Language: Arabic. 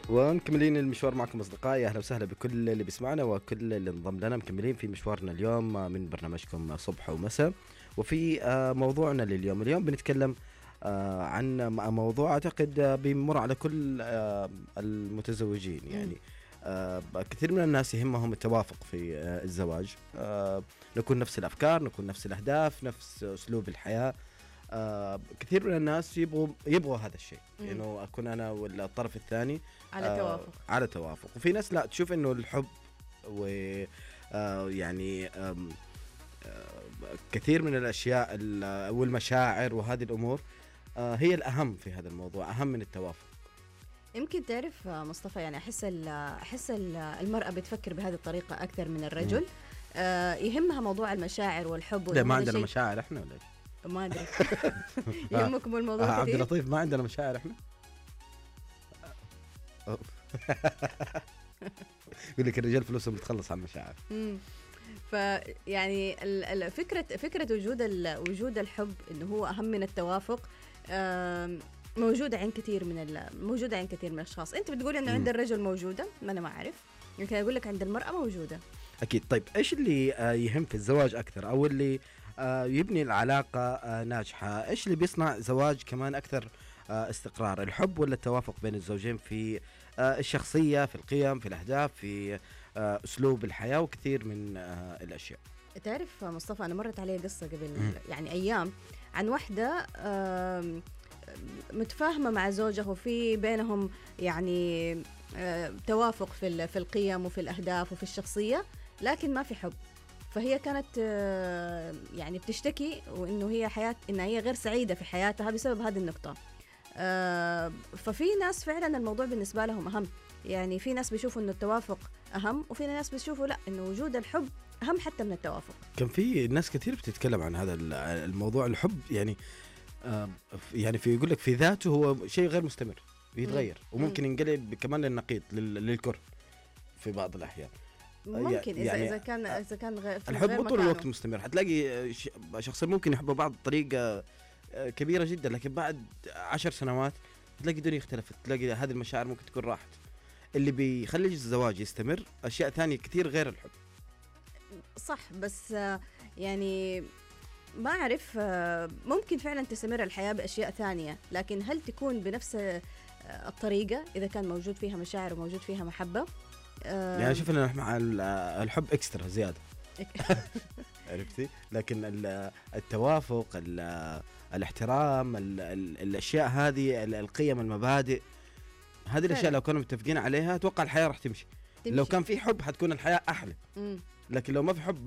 ومكملين المشوار معكم أصدقائي، أهلا وسهلا بكل اللي بيسمعنا وكل اللي انضم لنا. مكملين في مشوارنا اليوم من برنامجكم صبح ومساء. وفي موضوعنا لليوم، اليوم بنتكلم عن موضوع أعتقد بيمر على كل المتزوجين. يعني كثير من الناس يهمهم التوافق في الزواج، نكون نفس الأفكار، نكون نفس الأهداف، نفس أسلوب الحياة. كثير من الناس يبغوا هذا الشيء، انه اكون انا والطرف الثاني على توافق. وفي ناس لا، تشوف انه الحب و يعني كثير من الاشياء والمشاعر وهذه الامور هي الاهم في هذا الموضوع، اهم من التوافق. يمكن تعرف مصطفى، يعني احس المرأة بتفكر بهذه الطريقة اكثر من الرجل. يهمها موضوع المشاعر والحب. لا، ما عندنا مشاعر احنا ولا ايش؟ ما ادري. يهمكم الموضوع كثير. عبد اللطيف، ما عندنا مشاعر احنا. يقول لك الرجال فلوسهم بتخلص على المشاعر. فيعني فكرة وجود الحب انه هو اهم من التوافق موجودة عند كثير من الاشخاص. انت بتقول انه عند الرجل موجودة، ما انا ما اعرف، يمكن اقول لك عند المرأة موجودة. اكيد. طيب ايش اللي يهم في الزواج اكثر، او اللي يبني العلاقة ناجحة؟ ايش اللي بيصنع زواج كمان اكثر استقرار، الحب ولا التوافق بين الزوجين في الشخصية، في القيم، في الاهداف، في اسلوب الحياة وكثير من الاشياء؟ تعرف مصطفى، انا مرت علي قصة قبل يعني ايام عن واحدة متفاهمة مع زوجها، وفي بينهم يعني توافق في القيم وفي الأهداف وفي الشخصية، لكن ما في حب. فهي كانت يعني بتشتكي وإنه هي غير سعيدة في حياتها بسبب هذه النقطة. ففي ناس فعلا الموضوع بالنسبة لهم أهم، يعني في ناس بيشوفوا إنه التوافق أهم، وفي ناس بيشوفوا لا، إنه وجود الحب أهم حتى من التوافق. كان في ناس كثير بتتكلم عن هذا الموضوع. الحب يعني في يقول لك في ذاته هو شيء غير مستمر، بيتغير وممكن ينقلب كمان للنقيض، للكره في بعض الأحيان. ممكن يعني إذا كان الحب طول الوقت مستمر. هتلاقي شخصين ممكن يحبوا بعض بطريقة كبيرة جدا، لكن بعد 10 سنوات تلاقي الدنيا اختلفت، تلاقي هذه المشاعر ممكن تكون راحت. اللي بيخلي الزواج يستمر أشياء ثانية كثير غير الحب. صح، بس يعني ما أعرف، ممكن فعلا تستمر الحياة بأشياء ثانية، لكن هل تكون بنفس الطريقة إذا كان موجود فيها مشاعر وموجود فيها محبة؟ يعني شوف إنه مع الحب إكسترا زيادة. عرفتي؟ لكن التوافق، الاحترام، الأشياء هذه، القيم، المبادئ، هذه الأشياء لو كانوا متفقين عليها أتوقع الحياة راح تمشي. لو كان في حب حتكون الحياة أحلى. لكن لو ما في حب